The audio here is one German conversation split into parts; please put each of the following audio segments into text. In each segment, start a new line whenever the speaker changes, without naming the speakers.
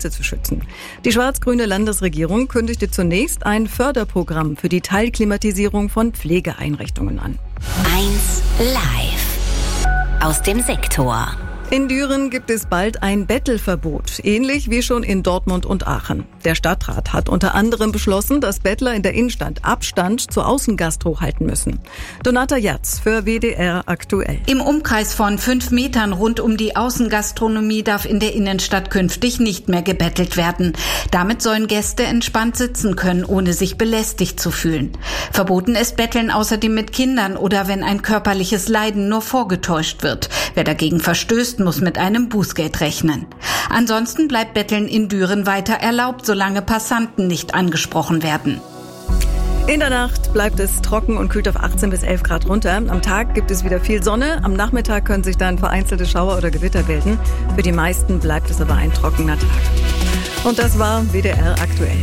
Hitze zu schützen. Die schwarz-grüne Landesregierung kündigte zunächst ein Förderprogramm für die Teilklimatisierung von Pflegeeinrichtungen an.
1 Live aus dem Sektor.
In Düren gibt es bald ein Bettelverbot, ähnlich wie schon in Dortmund und Aachen. Der Stadtrat hat unter anderem beschlossen, dass Bettler in der Innenstadt Abstand zur Außengastro halten müssen. Donata Jatz für WDR aktuell.
Im Umkreis von 5 Metern rund um die Außengastronomie darf in der Innenstadt künftig nicht mehr gebettelt werden. Damit sollen Gäste entspannt sitzen können, ohne sich belästigt zu fühlen. Verboten ist Betteln außerdem mit Kindern oder wenn ein körperliches Leiden nur vorgetäuscht wird. Wer dagegen verstößt, muss mit einem Bußgeld rechnen. Ansonsten bleibt Betteln in Düren weiter erlaubt, solange Passanten nicht angesprochen werden.
In der Nacht bleibt es trocken und kühlt auf 18 bis 11 Grad runter. Am Tag gibt es wieder viel Sonne. Am Nachmittag können sich dann vereinzelte Schauer oder Gewitter bilden. Für die meisten bleibt es aber ein trockener Tag. Und das war WDR aktuell.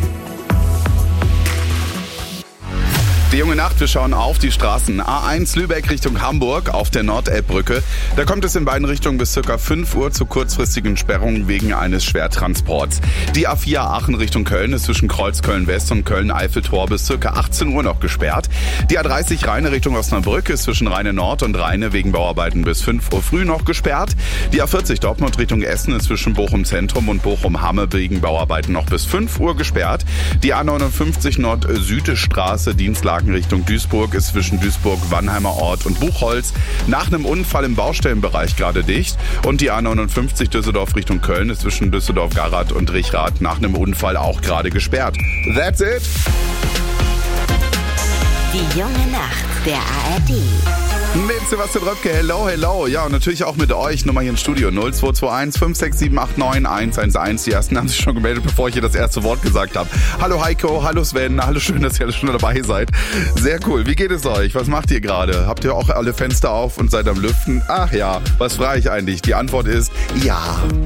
Die junge Nacht, wir schauen auf die Straßen. A1 Lübeck Richtung Hamburg auf der Nordelbbrücke. Da kommt es in beiden Richtungen bis ca. 5 Uhr zu kurzfristigen Sperrungen wegen eines Schwertransports. Die A4 Aachen Richtung Köln ist zwischen Kreuz Köln-West und Köln-Eiffeltor bis ca. 18 Uhr noch gesperrt. Die A30 Rheine Richtung Osnabrück ist zwischen Rheine Nord und Rheine wegen Bauarbeiten bis 5 Uhr früh noch gesperrt. Die A40 Dortmund Richtung Essen ist zwischen Bochum Zentrum und Bochum Hamme wegen Bauarbeiten noch bis 5 Uhr gesperrt. Die A59 Nord-Süde-Straße Dienstlagen Richtung Duisburg ist zwischen Duisburg-Wannheimer Ort und Buchholz nach einem Unfall im Baustellenbereich gerade dicht. Und die A59 Düsseldorf Richtung Köln ist zwischen Düsseldorf-Garath und Richrath nach einem Unfall auch gerade gesperrt. That's it!
Die junge Nacht der ARD.
Mit Sebastian Röpke, hello. Ja, und natürlich auch mit euch. Nummer hier im Studio 0221 56789 111. Die ersten haben sich schon gemeldet, bevor ich hier das erste Wort gesagt habe. Hallo Heiko, hallo Sven, hallo, schön, dass ihr alle schon dabei seid. Sehr cool. Wie geht es euch? Was macht ihr gerade? Habt ihr auch alle Fenster auf und seid am Lüften? Ach ja, was frage ich eigentlich? Die Antwort ist ja.